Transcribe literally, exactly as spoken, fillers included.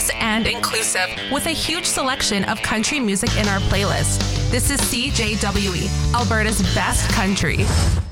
diverse and inclusive with a huge selection of country music in our playlist. This is C J W E, Alberta's best country.